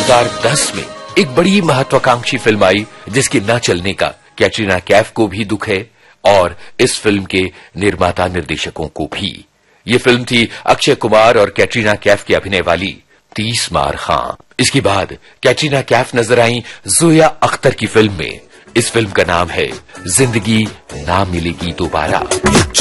2010 में एक बड़ी महत्वाकांक्षी फिल्म आई जिसके न चलने का कैटरीना कैफ को भी दुख है और इस फिल्म के निर्माता निर्देशकों को भी। ये फिल्म थी अक्षय कुमार और कैटरीना कैफ के अभिनय वाली 30 मार खां। इसके बाद कैटरीना कैफ नजर आई जोया अख्तर की फिल्म में। इस फिल्म का नाम है जिंदगी ना मिलेगी दोबारा।